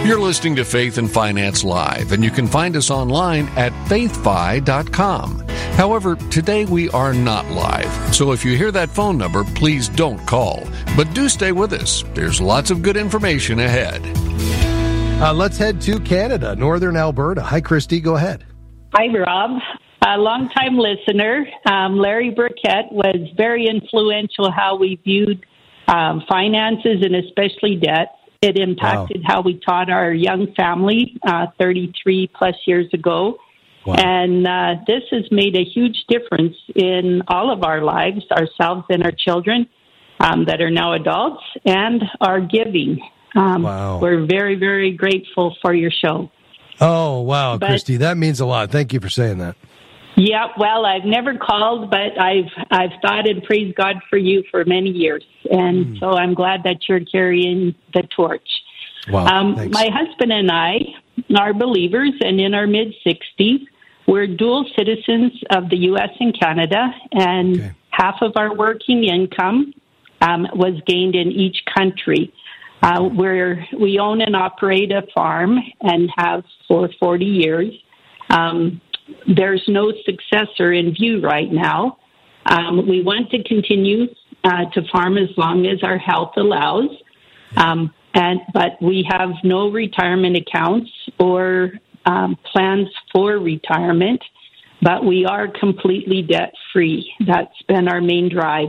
You're listening to Faith and Finance Live, and you can find us online at faithfi.com. However, today we are not live, so if you hear that phone number, please don't call. But do stay with us. There's lots of good information ahead. Let's head to Canada, northern Alberta. Hi, Christy. Go ahead. Hi, Rob. A longtime listener. Larry Burkett was very influential how we viewed finances and especially debt. It impacted how we taught our young family 33 plus years ago. Wow. And this has made a huge difference in all of our lives, ourselves and our children that are now adults, and our giving. We're very, very grateful for your show. Oh, wow, Christy, that means a lot. Thank you for saying that. Yeah, well, I've never called, but I've thought and praised God for you for many years, and so I'm glad that you're carrying the torch. Wow, my husband and I are believers, and in our mid-60s, we're dual citizens of the U.S. and Canada, and half of our working income was gained in each country. We own and operate a farm and have for 40 years. There's no successor in view right now. We want to continue to farm as long as our health allows, but we have no retirement accounts or plans for retirement, but we are completely debt-free. That's been our main drive.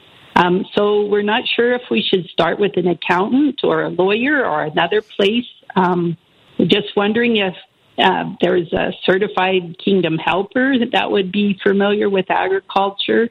So we're not sure if we should start with an accountant or a lawyer or another place. Just wondering if there's a certified Kingdom helper that would be familiar with agriculture,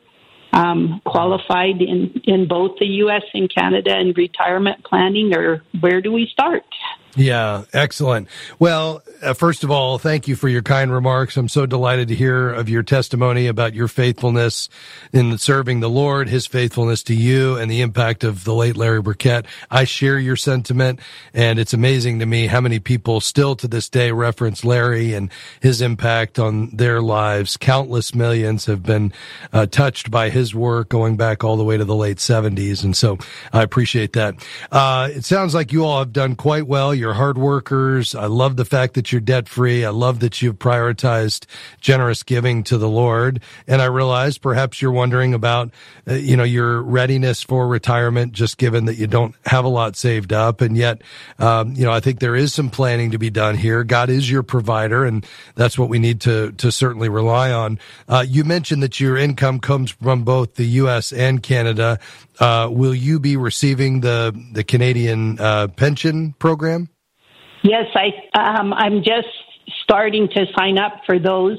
qualified in both the U.S. and Canada and retirement planning, or where do we start? Yeah, excellent. Well, first of all, thank you for your kind remarks. I'm so delighted to hear of your testimony about your faithfulness in serving the Lord, his faithfulness to you, and the impact of the late Larry Burkett. I share your sentiment, and it's amazing to me how many people still to this day reference Larry and his impact on their lives. Countless millions have been touched by his work going back all the way to the late 70s, and so I appreciate that. It sounds like you all have done quite well. You're hard workers. I love the fact that you're debt-free. I love that you've prioritized generous giving to the Lord. And I realize perhaps you're wondering about, your readiness for retirement, just given that you don't have a lot saved up. And yet, I think there is some planning to be done here. God is your provider, and that's what we need to certainly rely on. You mentioned that your income comes from both the U.S. and Canada. Will you be receiving the Canadian pension program? Yes, I'm just starting to sign up for those,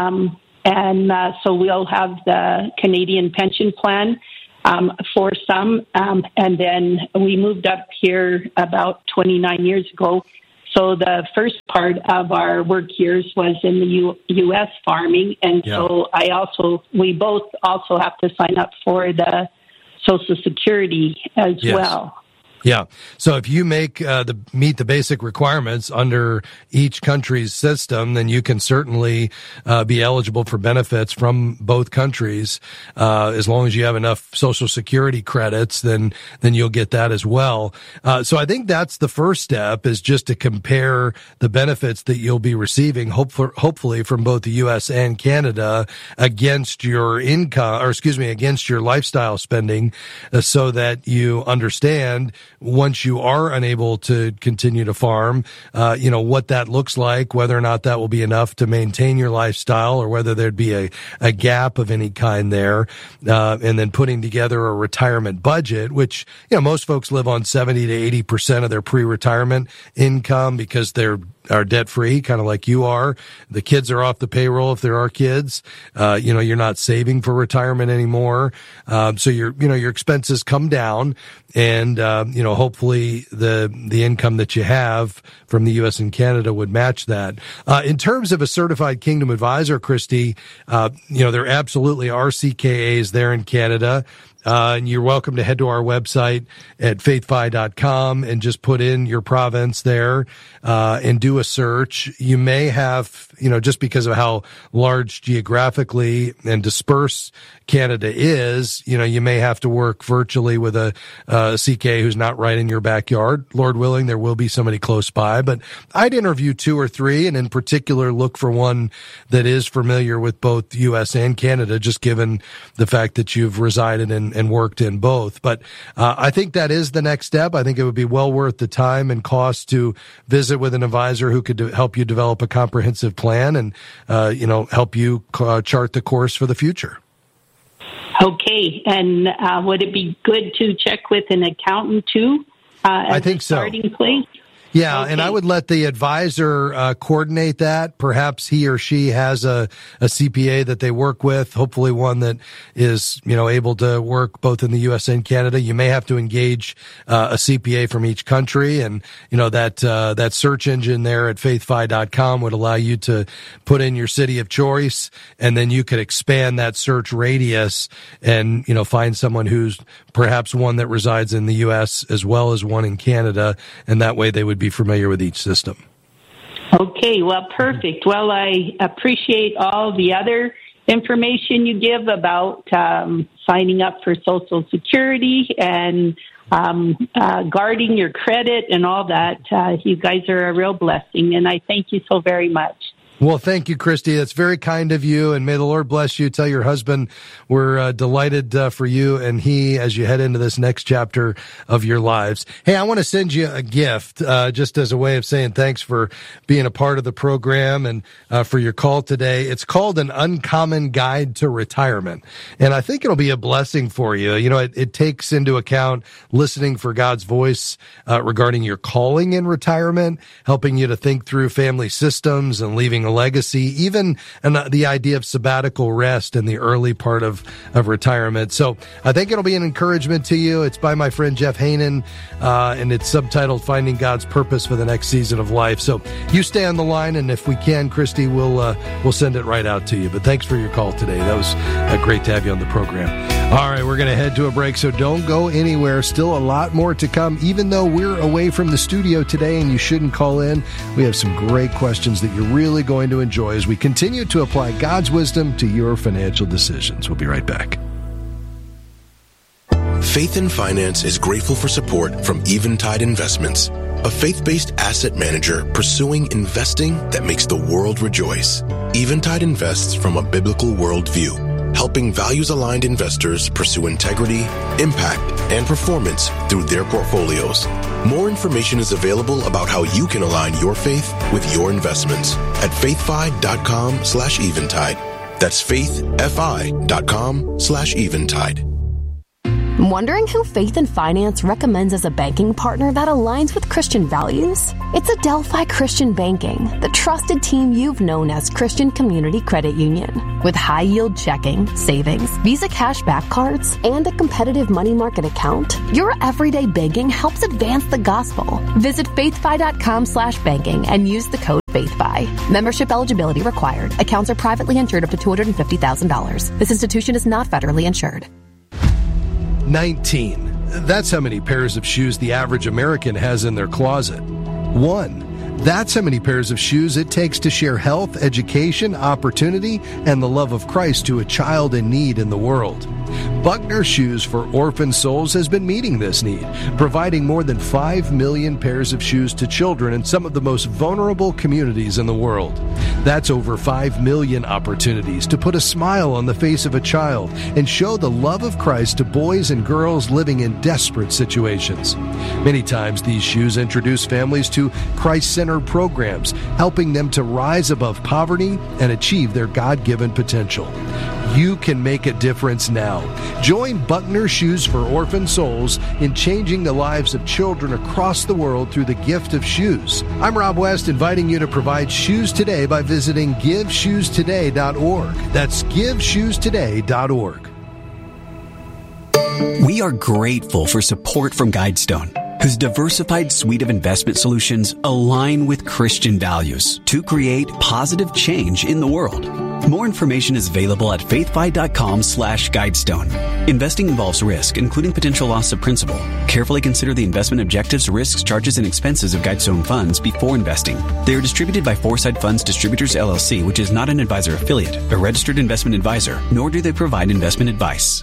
and so we'll have the Canadian pension plan for some, and then we moved up here about 29 years ago. So the first part of our work years was in the U.S. farming, and so we both also have to sign up for the Social Security as well. Yeah. So if you meet the basic requirements under each country's system, then you can certainly be eligible for benefits from both countries. As long as you have enough Social Security credits, then you'll get that as well. So I think that's the first step, is just to compare the benefits that you'll be receiving, hopefully from both the U.S. and Canada, against your against your lifestyle spending, so that you understand, once you are unable to continue to farm, what that looks like, whether or not that will be enough to maintain your lifestyle, or whether there'd be a gap of any kind there, and then putting together a retirement budget, which, most folks live on 70 to 80% of their pre-retirement income because they're debt-free, kind of like you are. The kids are off the payroll if there are kids. You're not saving for retirement anymore. So your expenses come down, and, hopefully the income that you have from the U.S. and Canada would match that. In terms of a certified Kingdom advisor, Christy, there absolutely are CKAs there in Canada. And you're welcome to head to our website at faithfi.com and just put in your province there and do a search. You may have, just because of how large geographically and dispersed Canada is, you may have to work virtually with a CK who's not right in your backyard. Lord willing, there will be somebody close by, but I'd interview 2 or 3, and in particular look for one that is familiar with both U.S. and Canada, just given the fact that you've resided and worked in both. But I think that is the next step. I think it would be well worth the time and cost to visit with an advisor who could help you develop a comprehensive plan and, help you chart the course for the future. Okay. And would it be good to check with an accountant too? I think so. Starting place? Yeah, okay. And I would let the advisor coordinate that. Perhaps he or she has a CPA that they work with, hopefully one that is, able to work both in the U.S. and Canada. You may have to engage a CPA from each country, and that search engine there at faithfi.com would allow you to put in your city of choice, and then you could expand that search radius and find someone who's perhaps one that resides in the U.S. as well as one in Canada, and that way they would be familiar with each system. Okay, well, perfect. Well, I appreciate all the other information you give about signing up for Social Security and guarding your credit and all that. You guys are a real blessing, and I thank you so very much. Well, thank you, Christy. That's very kind of you, and may the Lord bless you. Tell your husband we're delighted for you and he as you head into this next chapter of your lives. Hey, I want to send you a gift just as a way of saying thanks for being a part of the program and for your call today. It's called An Uncommon Guide to Retirement, and I think it'll be a blessing for you. It takes into account listening for God's voice regarding your calling in retirement, helping you to think through family systems and leaving a legacy, even the idea of sabbatical rest in the early part of retirement. So I think it'll be an encouragement to you. It's by my friend Jeff Haanen, and it's subtitled Finding God's Purpose for the Next Season of Life. So you stay on the line, and if we can, Christy, we'll send it right out to you. But thanks for your call today. That was great to have you on the program. All right, we're going to head to a break, so don't go anywhere. Still a lot more to come. Even though we're away from the studio today and you shouldn't call in, we have some great questions that you're really going to enjoy as we continue to apply God's wisdom to your financial decisions. We'll be right back. Faith in Finance is grateful for support from Eventide Investments, a faith-based asset manager pursuing investing that makes the world rejoice. Eventide invests from a biblical worldview, helping values-aligned investors pursue integrity, impact, and performance through their portfolios. More information is available about how you can align your faith with your investments at faithfi.com/eventide. That's faithfi.com/eventide. Wondering who Faith in Finance recommends as a banking partner that aligns with Christian values? It's Adelphi Christian Banking, the trusted team you've known as Christian Community Credit Union. With high-yield checking, savings, Visa cashback cards, and a competitive money market account, your everyday banking helps advance the gospel. Visit faithfi.com/banking and use the code FaithFi. Membership eligibility required. Accounts are privately insured up to $250,000. This institution is not federally insured. 19. That's how many pairs of shoes the average American has in their closet. 1. That's how many pairs of shoes it takes to share health, education, opportunity, and the love of Christ to a child in need in the world. Buckner Shoes for Orphan Souls has been meeting this need, providing more than 5 million pairs of shoes to children in some of the most vulnerable communities in the world. That's over 5 million opportunities to put a smile on the face of a child and show the love of Christ to boys and girls living in desperate situations. Many times these shoes introduce families to Christ-centered programs, helping them to rise above poverty and achieve their God-given potential. You can make a difference now. Join Buckner Shoes for Orphan Souls in changing the lives of children across the world through the gift of shoes. I'm Rob West, inviting you to provide shoes today by visiting GiveShoesToday.org. That's GiveShoesToday.org. We are grateful for support from Guidestone, whose diversified suite of investment solutions align with Christian values to create positive change in the world. More information is available at faithfi.com/guidestone. Investing involves risk, including potential loss of principal. Carefully consider the investment objectives, risks, charges, and expenses of Guidestone funds before investing. They are distributed by Foresight Funds Distributors, LLC, which is not an advisor affiliate, a registered investment advisor, nor do they provide investment advice.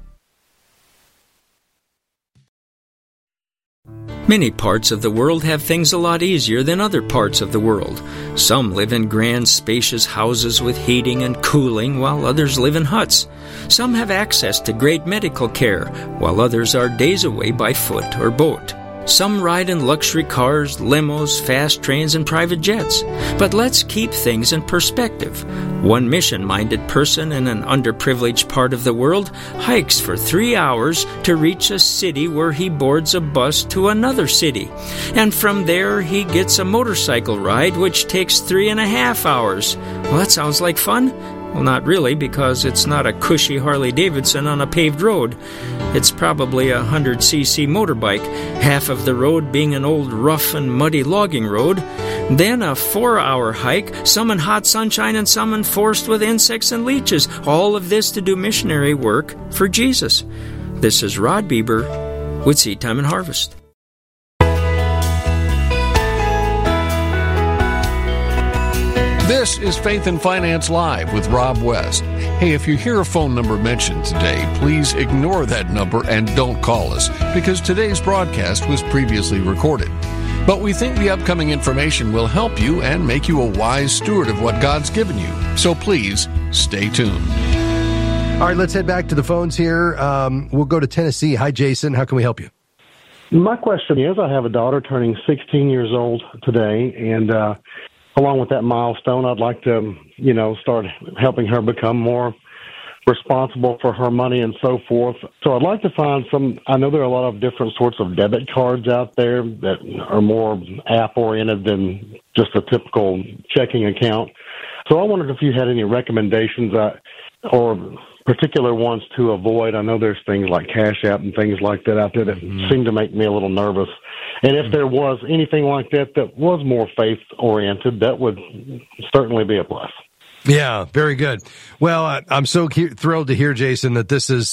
Many parts of the world have things a lot easier than other parts of the world. Some live in grand, spacious houses with heating and cooling, while others live in huts. Some have access to great medical care, while others are days away by foot or boat. Some ride in luxury cars, limos, fast trains, and private jets. But let's keep things in perspective. One mission-minded person in an underprivileged part of the world hikes for 3 hours to reach a city where he boards a bus to another city. And from there, he gets a motorcycle ride, which takes 3.5 hours. Well, that sounds like fun. Well, not really, because it's not a cushy Harley-Davidson on a paved road. It's probably a 100cc motorbike, half of the road being an old rough and muddy logging road. Then a 4-hour hike, some in hot sunshine and some enforced with insects and leeches. All of this to do missionary work for Jesus. This is Rod Bieber with Seed Time and Harvest. This is Faith and Finance Live with Rob West. Hey, if you hear a phone number mentioned today, please ignore that number and don't call us, because today's broadcast was previously recorded. But we think the upcoming information will help you and make you a wise steward of what God's given you. So please, stay tuned. All right, let's head back to the phones here. We'll go to Tennessee. Hi, Jason. How can we help you? My question is, I have a daughter turning 16 years old today, and along with that milestone, I'd like to, start helping her become more responsible for her money and so forth. So I'd like to find I know there are a lot of different sorts of debit cards out there that are more app-oriented than just a typical checking account. So I wondered if you had any recommendations or particular ones to avoid. I know there's things like Cash App and things like that out there that seem to make me a little nervous. And if there was anything like that was more faith-oriented, that would certainly be a plus. Yeah, very good. Well, I'm so thrilled to hear, Jason, that this is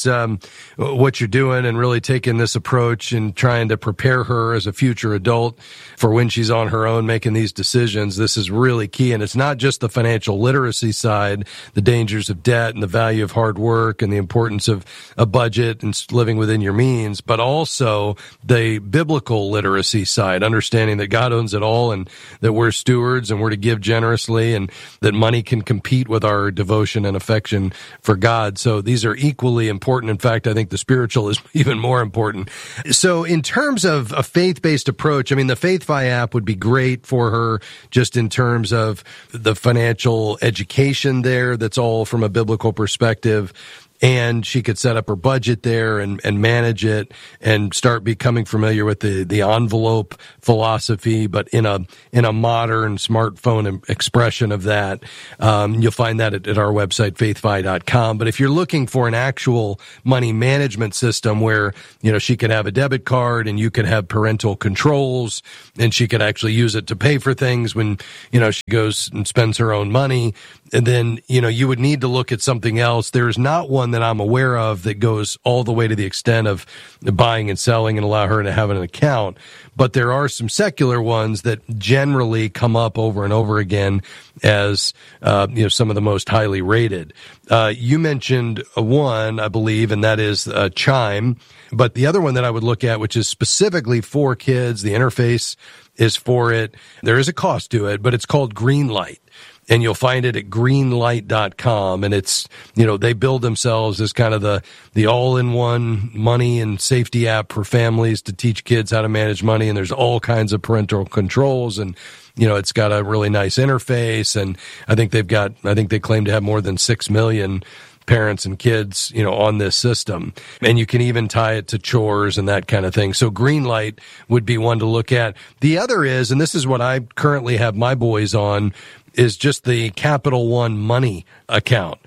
what you're doing and really taking this approach and trying to prepare her as a future adult for when she's on her own making these decisions. This is really key. And it's not just the financial literacy side, the dangers of debt and the value of hard work and the importance of a budget and living within your means, but also the biblical literacy side, understanding that God owns it all and that we're stewards and we're to give generously and that money can compete with our devotion and affection for God. So these are equally important. In fact, I think the spiritual is even more important. So in terms of a faith-based approach, I mean, the FaithFi app would be great for her just in terms of the financial education there. That's all from a biblical perspective. And she could set up her budget there and manage it and start becoming familiar with the envelope philosophy, but in a modern smartphone expression of that. You'll find that at our website, faithfi.com. But if you're looking for an actual money management system where, she could have a debit card and you could have parental controls and she could actually use it to pay for things when, she goes and spends her own money, and then, you would need to look at something else. There's not one that I'm aware of that goes all the way to the extent of buying and selling and allow her to have an account. But there are some secular ones that generally come up over and over again as, some of the most highly rated. You mentioned one, I believe, and that is Chime. But the other one that I would look at, which is specifically for kids, the interface is for it. There is a cost to it, but it's called Greenlight. And you'll find it at greenlight.com. And it's, they build themselves as kind of the all-in-one money and safety app for families to teach kids how to manage money. And there's all kinds of parental controls. And, it's got a really nice interface. And I think they claim to have more than 6 million parents and kids, on this system. And you can even tie it to chores and that kind of thing. So Greenlight would be one to look at. The other is, and this is what I currently have my boys on, is just the Capital One Money account.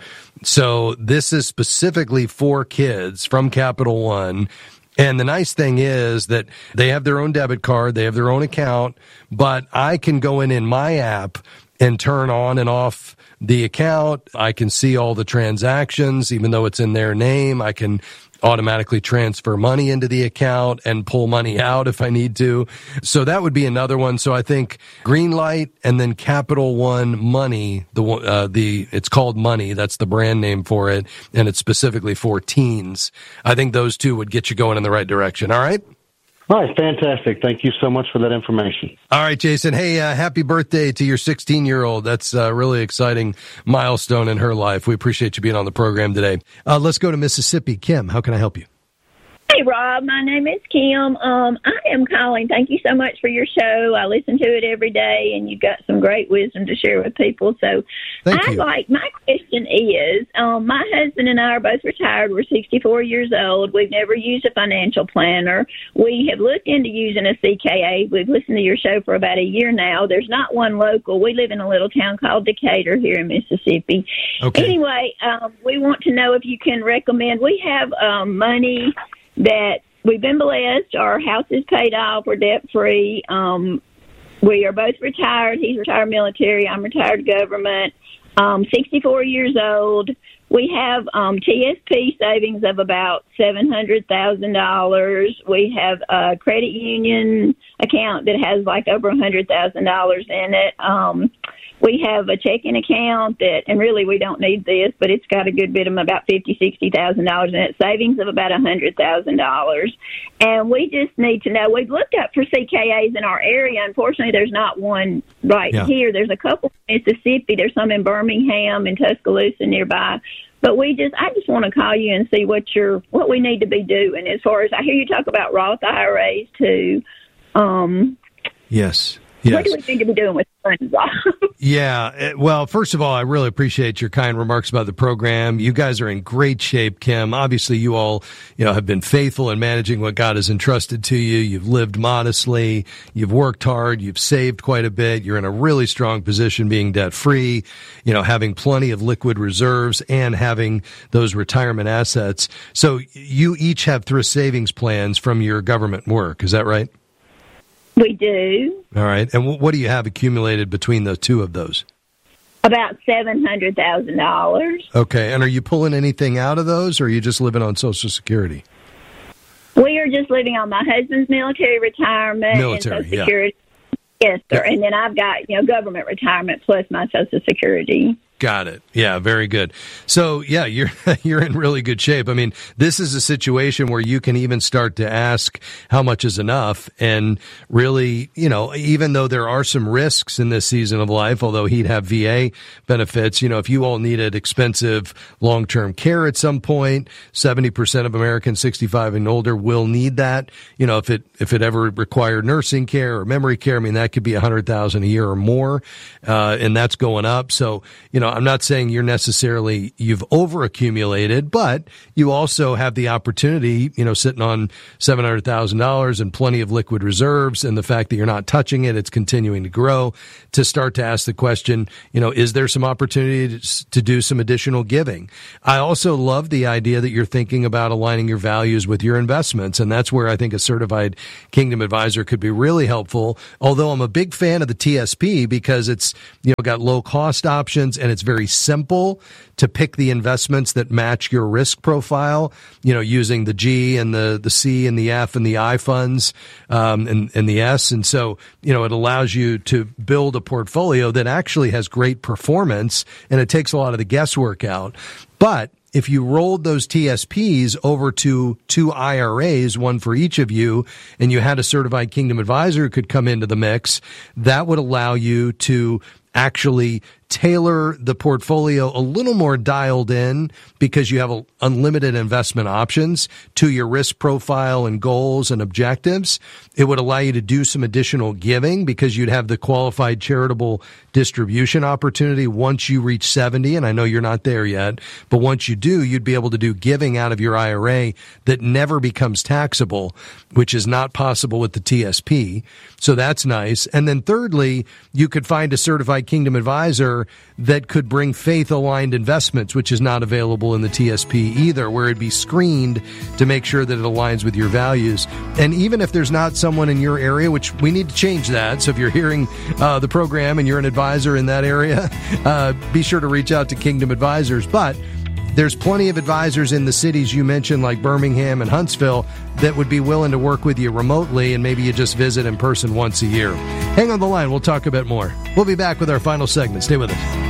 So this is specifically for kids from Capital One. And the nice thing is that they have their own debit card, they have their own account, but I can go in my app and turn on and off the account. I can see all the transactions, even though it's in their name. I can automatically transfer money into the account and pull money out if I need to. So that would be another one. So I think Greenlight and then Capital One Money, it's called Money. That's the brand name for it. And it's specifically for teens. I think those two would get you going in the right direction. All right. All right, fantastic. Thank you so much for that information. All right, Jason. Hey, happy birthday to your 16-year-old. That's a really exciting milestone in her life. We appreciate you being on the program today. Let's go to Mississippi. Kim, how can I help you? Hey, Rob. My name is Kim. I am calling. Thank you so much for your show. I listen to it every day, and you've got some great wisdom to share with people. So my question is, my husband and I are both retired. We're 64 years old. We've never used a financial planner. We have looked into using a CKA. We've listened to your show for about a year now. There's not one local. We live in a little town called Decatur here in Mississippi. Okay. Anyway, we want to know if you can recommend. We have money that we've been blessed. Our house is paid off. We're debt-free. We are both retired. He's retired military. I'm retired government. 64 years old. We have TSP savings of about $700,000. We have a credit union account that has like over $100,000 in it. We have a checking account that, and really we don't need this, but it's got a good bit of about $50,000-$60,000 in it, savings of about $100,000. And we just need to know, we've looked up for CKAs in our area. Unfortunately, there's not one here. There's a couple in Mississippi. There's some in Birmingham and Tuscaloosa nearby. But I just want to call you and see what we need to be doing as far as, I hear you talk about Roth IRAs too. Yes. What do we need to be doing with funds? Yeah. Well, first of all, I really appreciate your kind remarks about the program. You guys are in great shape, Kim. Obviously, you all, have been faithful in managing what God has entrusted to you. You've lived modestly. You've worked hard. You've saved quite a bit. You're in a really strong position being debt free, having plenty of liquid reserves and having those retirement assets. So you each have thrift savings plans from your government work. Is that right? We do. All right. And what do you have accumulated between the two of those? About $700,000. Okay. And are you pulling anything out of those, or are you just living on Social Security? We are just living on my husband's military retirement and Social Security. Yes, sir. And then I've got, government retirement plus my Social Security. Got it. Yeah, very good. So, yeah, you're in really good shape. I mean, this is a situation where you can even start to ask how much is enough. And really, even though there are some risks in this season of life, although he'd have VA benefits, if you all needed expensive long-term care at some point, 70% of Americans 65 and older will need that. If it ever required nursing care or memory care, I mean, that could be $100,000 a year or more. And that's going up. So, I'm not saying you've over accumulated, but you also have the opportunity, sitting on $700,000 and plenty of liquid reserves, and the fact that you're not touching it, it's continuing to grow, to start to ask the question, is there some opportunity to do some additional giving? I also love the idea that you're thinking about aligning your values with your investments, and that's where I think a certified Kingdom advisor could be really helpful. Although I'm a big fan of the TSP because it's, got low cost options and it's very simple to pick the investments that match your risk profile, using the G and the C and the F and the I funds, and the S. And so, it allows you to build a portfolio that actually has great performance, and it takes a lot of the guesswork out. But if you rolled those TSPs over to 2 IRAs, one for each of you, and you had a certified Kingdom advisor who could come into the mix, that would allow you to actually tailor the portfolio a little more dialed in, because you have unlimited investment options to your risk profile and goals and objectives. It would allow you to do some additional giving because you'd have the qualified charitable distribution opportunity once you reach 70. And I know you're not there yet, but once you do, you'd be able to do giving out of your IRA that never becomes taxable, which is not possible with the TSP. So that's nice. And then thirdly, you could find a certified Kingdom advisor there that could bring faith-aligned investments, which is not available in the TSP either, where it'd be screened to make sure that it aligns with your values. And even if there's not someone in your area, which we need to change that, so if you're hearing the program and you're an advisor in that area, be sure to reach out to Kingdom Advisors. But there's plenty of advisors in the cities you mentioned, like Birmingham and Huntsville, that would be willing to work with you remotely, and maybe you just visit in person once a year. Hang on the line. We'll talk a bit more. We'll be back with our final segment. Stay with us.